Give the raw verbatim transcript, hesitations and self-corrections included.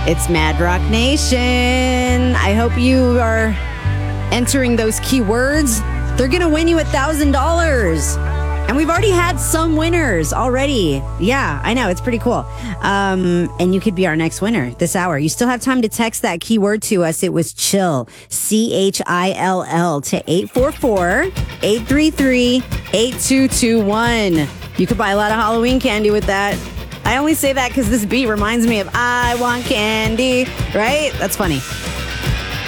It's Mad Rock Nation. I hope you are entering those keywords. They're going to win you one thousand dollars. And we've already had some winners already. Yeah, I know. It's pretty cool. Um, and you could be our next winner this hour. You still have time to text that keyword to us. It was chill, C H I L L, to eight four four, eight three three, eight two two one. You could buy a lot of Halloween candy with that. I only say that because this beat reminds me of I Want Candy, right? That's funny.